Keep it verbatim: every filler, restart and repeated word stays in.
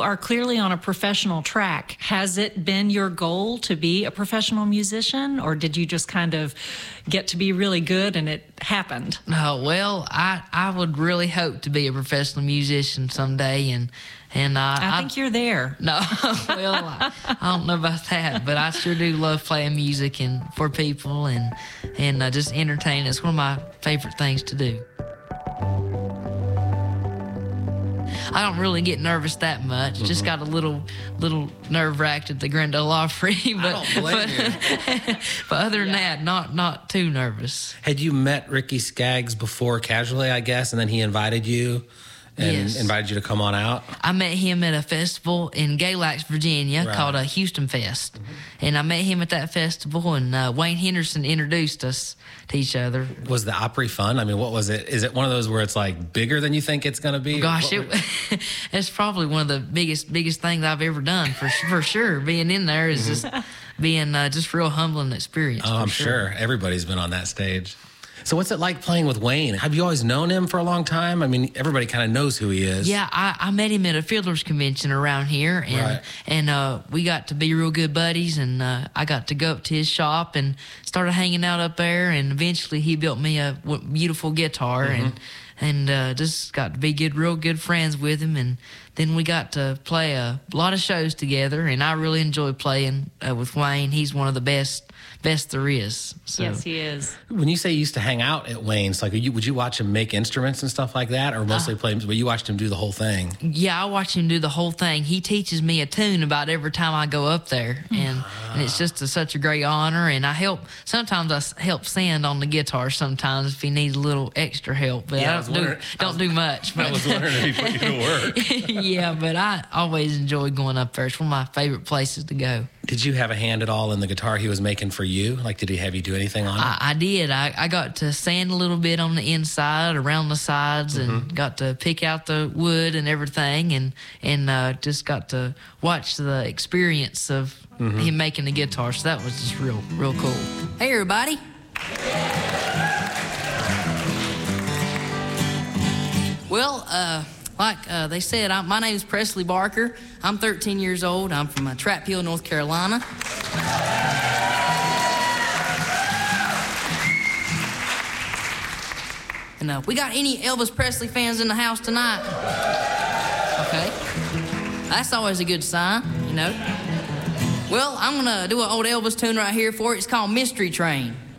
you are clearly on a professional track. Has it been your goal to be a professional musician, or did you just kind of get to be really good and it happened? No, well, I, I would really hope to be a professional musician someday, and and uh, I think I, you're there. No, well, I, I don't know about that, but I sure do love playing music and for people and and uh, just entertaining. It's one of my favorite things to do. I don't really get nervous that much. Mm-hmm. Just got a little little nerve wracked at the Grand Ole Opry, but I don't blame but, you. but other than yeah. that, not not too nervous. Had you met Ricky Skaggs before casually, I guess, and then he invited you and yes. invited you to come on out? I met him at a festival in Galax, Virginia, right. called a Houston Fest, mm-hmm. and I met him at that festival. And uh, Wayne Henderson introduced us to each other. Was the Opry fun? I mean, what was it? Is it one of those where it's like bigger than you think it's going to be? Gosh, it, it's probably one of the biggest biggest things I've ever done for for sure. Being in there is mm-hmm. just being uh, just real humbling experience. Oh, I'm sure. sure everybody's been on that stage. So what's it like playing with Wayne? Have you always known him for a long time? I mean, everybody kind of knows who he is. Yeah, I, I met him at a fiddlers convention around here, and right. and uh, we got to be real good buddies, and uh, I got to go up to his shop and started hanging out up there, and eventually he built me a beautiful guitar, mm-hmm. and and uh, just got to be good, real good friends with him, and then we got to play a lot of shows together, and I really enjoy playing uh, with Wayne. He's one of the best best there is. So. Yes, he is. When you say you used to hang out at Wayne's, like, you, would you watch him make instruments and stuff like that, or mostly uh, play? But you watched him do the whole thing. Yeah, I watch him do the whole thing. He teaches me a tune about every time I go up there, and uh. and it's just a, such a great honor. And I help. Sometimes I help Sand on the guitar. Sometimes if he needs a little extra help, but yeah, I don't do don't was, do much. But. I was wondering if he put you to work. Yeah, but I always enjoy going up there. It's one of my favorite places to go. Did you have a hand at all in the guitar he was making for you? Like, did he have you do anything on it? I, I did. I, I got to sand a little bit on the inside, around the sides, mm-hmm. and got to pick out the wood and everything, and and uh, just got to watch the experience of mm-hmm. him making the guitar. So that was just real, real cool. Hey, everybody. Well, uh... Like uh, they said, I, my name is Presley Barker. I'm thirteen years old. I'm from uh, Trap Hill, North Carolina. And uh, we got any Elvis Presley fans in the house tonight? Okay. That's always a good sign, you know. Well, I'm going to do an old Elvis tune right here for it. It's called Mystery Train.